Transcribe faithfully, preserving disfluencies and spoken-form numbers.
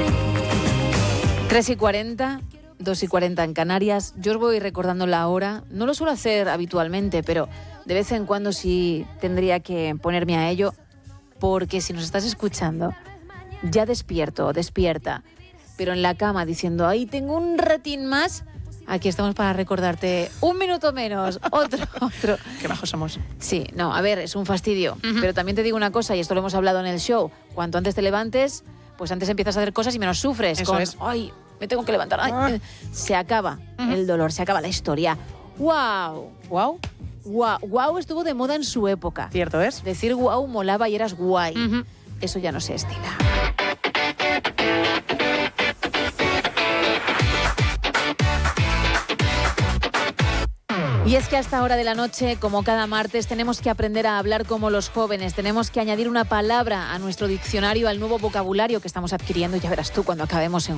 tres y cuarenta, dos y cuarenta en Canarias. Yo os voy recordando la hora. No lo suelo hacer habitualmente, pero de vez en cuando sí tendría que ponerme a ello, porque si nos estás escuchando, ya despierto o despierta, pero en la cama diciendo, ahí tengo un ratín más, aquí estamos para recordarte un minuto menos, otro, otro. Qué bajos somos. Sí, no, a ver, es un fastidio, Uh-huh. pero también te digo una cosa, y esto lo hemos hablado en el show, cuanto antes te levantes, pues antes empiezas a hacer cosas y menos sufres. Eso con, es. ay, me tengo que levantar. Ay, Ah. Se acaba Uh-huh. el dolor, se acaba la historia. ¡Wow! Wow, ¡Wow! ¡Wow! Estuvo de moda en su época. cierto es. Decir wow molaba y eras guay. Uh-huh. Eso ya no se estila. Y es que a esta hora de la noche, como cada martes, tenemos que aprender a hablar como los jóvenes. Tenemos que añadir una palabra a nuestro diccionario, al nuevo vocabulario que estamos adquiriendo. Ya verás tú cuando acabemos en